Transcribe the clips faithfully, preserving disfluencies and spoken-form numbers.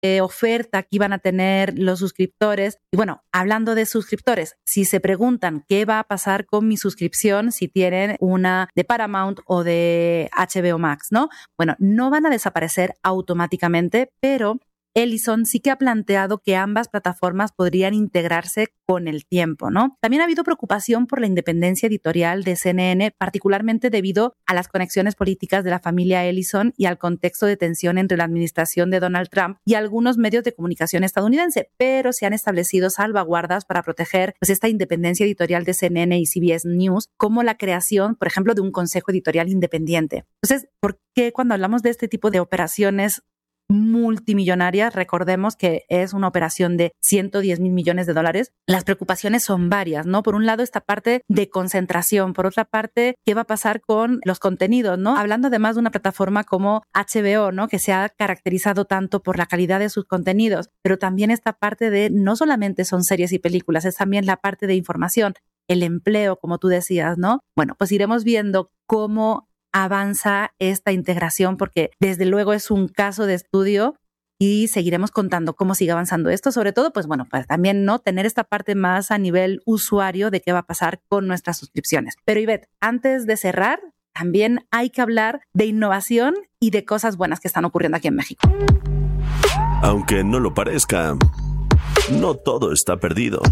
de oferta que iban a tener los suscriptores. Y bueno, hablando de suscriptores, si se preguntan qué va a pasar con mi suscripción si tienen una de Paramount o de H B O Max, ¿no? Bueno, no van a desaparecer automáticamente, pero Ellison sí que ha planteado que ambas plataformas podrían integrarse con el tiempo, ¿no? También ha habido preocupación por la independencia editorial de C N N, particularmente debido a las conexiones políticas de la familia Ellison y al contexto de tensión entre la administración de Donald Trump y algunos medios de comunicación estadounidense, pero se han establecido salvaguardas para proteger pues, esta independencia editorial de C N N y C B S News, como la creación, por ejemplo, de un consejo editorial independiente. Entonces, ¿por qué cuando hablamos de este tipo de operaciones multimillonarias, recordemos que es una operación de ciento diez mil millones de dólares, las preocupaciones son varias, ¿no? Por un lado, esta parte de concentración, por otra parte, ¿qué va a pasar con los contenidos, ¿no? Hablando además de una plataforma como H B O, ¿no? Que se ha caracterizado tanto por la calidad de sus contenidos, pero también esta parte de no solamente son series y películas, es también la parte de información, el empleo, como tú decías, ¿no? Bueno, pues iremos viendo cómo avanza esta integración, porque desde luego es un caso de estudio y seguiremos contando cómo sigue avanzando esto, sobre todo, pues bueno, para también no tener esta parte más a nivel usuario de qué va a pasar con nuestras suscripciones. Pero Ivette, antes de cerrar, también hay que hablar de innovación y de cosas buenas que están ocurriendo aquí en México. Aunque no lo parezca, no todo está perdido.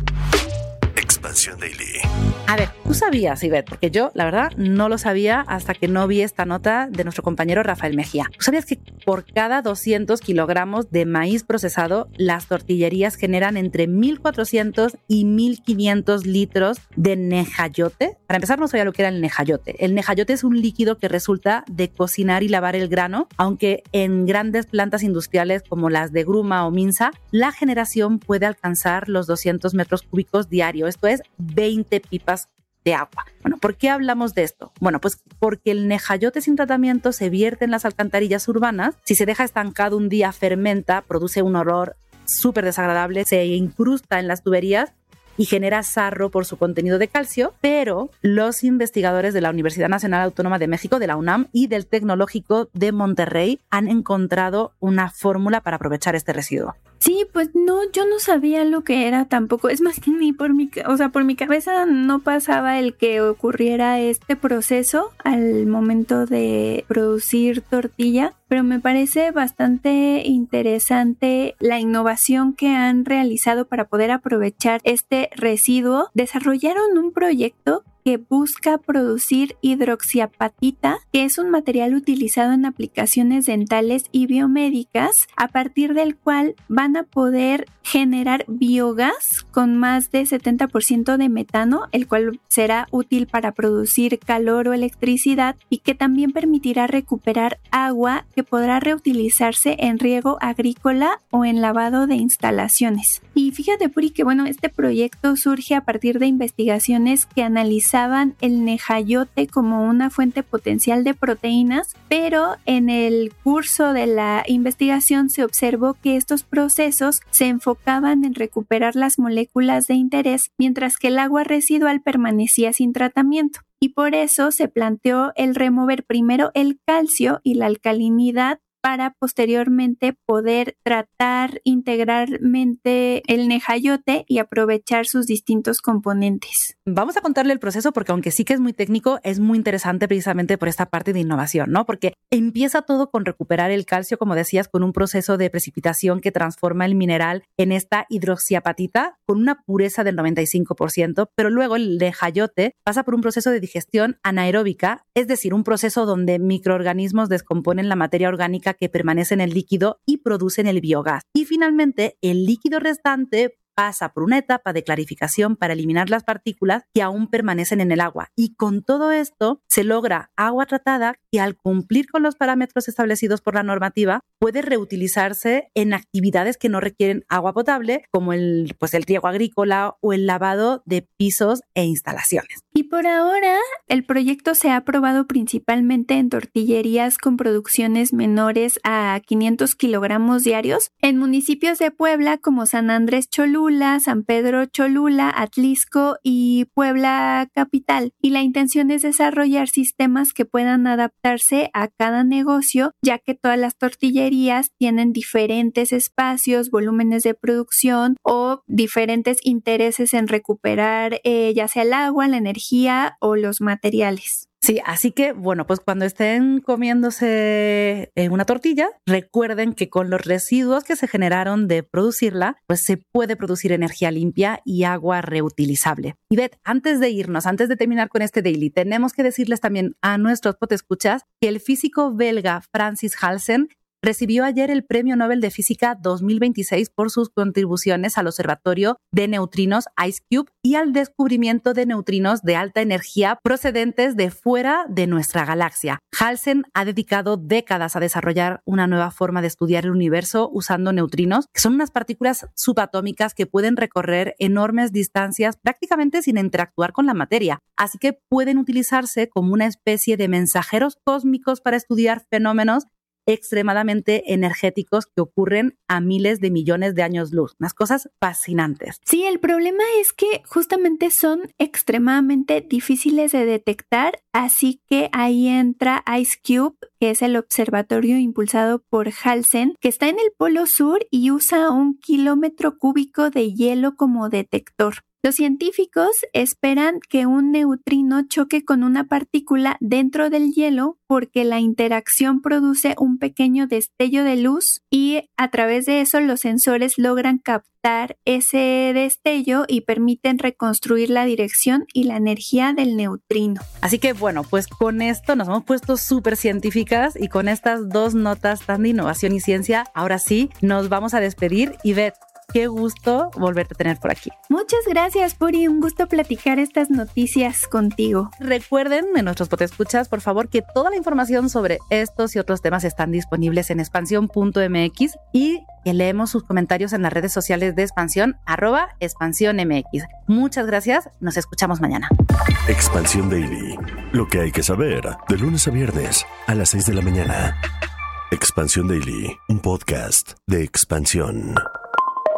Expansión Daily. A ver, ¿tú sabías, Ivette? Porque yo, la verdad, no lo sabía hasta que no vi esta nota de nuestro compañero Rafael Mejía. ¿Tú sabías que por cada doscientos kilogramos de maíz procesado, las tortillerías generan entre mil cuatrocientos y mil quinientos litros de nejayote? Para empezar, no sabía lo que era el nejayote. El nejayote es un líquido que resulta de cocinar y lavar el grano, aunque en grandes plantas industriales como las de Gruma o Minsa, la generación puede alcanzar los doscientos metros cúbicos diarios. Esto es veinte pipas de agua. Bueno, ¿por qué hablamos de esto? Bueno, pues porque el nejayote sin tratamiento se vierte en las alcantarillas urbanas. Si se deja estancado un día, fermenta, produce un olor súper desagradable, se incrusta en las tuberías y genera sarro por su contenido de calcio, pero los investigadores de la Universidad Nacional Autónoma de México, de la UNAM, y del Tecnológico de Monterrey han encontrado una fórmula para aprovechar este residuo. Sí, pues no, yo no sabía lo que era tampoco. Es más que ni por mi, o sea, por mi cabeza no pasaba el que ocurriera este proceso al momento de producir tortilla, pero me parece bastante interesante la innovación que han realizado para poder aprovechar este residuo. Desarrollaron un proyecto que busca producir hidroxiapatita, que es un material utilizado en aplicaciones dentales y biomédicas, a partir del cual van a poder generar biogás con más de setenta por ciento de metano, el cual será útil para producir calor o electricidad y que también permitirá recuperar agua que podrá reutilizarse en riego agrícola o en lavado de instalaciones. Y fíjate, Puri, que bueno, este proyecto surge a partir de investigaciones que analizan el nejayote como una fuente potencial de proteínas, pero en el curso de la investigación se observó que estos procesos se enfocaban en recuperar las moléculas de interés, mientras que el agua residual permanecía sin tratamiento. Y por eso se planteó el remover primero el calcio y la alcalinidad para posteriormente poder tratar integralmente el nejayote y aprovechar sus distintos componentes. Vamos a contarle el proceso porque aunque sí que es muy técnico, es muy interesante precisamente por esta parte de innovación, ¿no? Porque empieza todo con recuperar el calcio, como decías, con un proceso de precipitación que transforma el mineral en esta hidroxiapatita con una pureza del noventa y cinco por ciento, pero luego el nejayote pasa por un proceso de digestión anaeróbica, es decir, un proceso donde microorganismos descomponen la materia orgánica que permanece en el líquido y producen el biogás. Y finalmente, el líquido restante pasa por una etapa de clarificación para eliminar las partículas que aún permanecen en el agua. Y con todo esto se logra agua tratada que al cumplir con los parámetros establecidos por la normativa puede reutilizarse en actividades que no requieren agua potable, como el, pues el riego agrícola o el lavado de pisos e instalaciones. Y por ahora, el proyecto se ha aprobado principalmente en tortillerías con producciones menores a quinientos kilogramos diarios, en municipios de Puebla como San Andrés Cholula, Cholula, San Pedro Cholula, Atlixco y Puebla Capital. Y la intención es desarrollar sistemas que puedan adaptarse a cada negocio, ya que todas las tortillerías tienen diferentes espacios, volúmenes de producción o diferentes intereses en recuperar eh, ya sea el agua, la energía o los materiales. Sí, así que, bueno, pues cuando estén comiéndose una tortilla, recuerden que con los residuos que se generaron de producirla, pues se puede producir energía limpia y agua reutilizable. Y Beth, antes de irnos, antes de terminar con este daily, tenemos que decirles también a nuestros podescuchas que el físico belga Francis Halsen recibió ayer el Premio Nobel de Física dos mil veintiséis por sus contribuciones al Observatorio de Neutrinos IceCube y al descubrimiento de neutrinos de alta energía procedentes de fuera de nuestra galaxia. Halsen ha dedicado décadas a desarrollar una nueva forma de estudiar el universo usando neutrinos, que son unas partículas subatómicas que pueden recorrer enormes distancias prácticamente sin interactuar con la materia. Así que pueden utilizarse como una especie de mensajeros cósmicos para estudiar fenómenos extremadamente energéticos que ocurren a miles de millones de años luz. Unas cosas fascinantes. Sí, el problema es que justamente son extremadamente difíciles de detectar, así que ahí entra IceCube, que es el observatorio impulsado por Halsen, que está en el Polo Sur y usa un kilómetro cúbico de hielo como detector. Los científicos esperan que un neutrino choque con una partícula dentro del hielo porque la interacción produce un pequeño destello de luz y a través de eso los sensores logran captar ese destello y permiten reconstruir la dirección y la energía del neutrino. Así que bueno, pues con esto nos hemos puesto súper científicas y con estas dos notas tan de innovación y ciencia, ahora sí nos vamos a despedir. Y Beth, qué gusto volverte a tener por aquí. Muchas gracias, Puri. Un gusto platicar estas noticias contigo. Recuerden, en nuestros podescuchas, por favor, que toda la información sobre estos y otros temas están disponibles en expansión punto m x y que leemos sus comentarios en las redes sociales de Expansión, arroba Expansión M X. Muchas gracias. Nos escuchamos mañana. Expansión Daily. Lo que hay que saber de lunes a viernes a las seis de la mañana. Expansión Daily, un podcast de Expansión.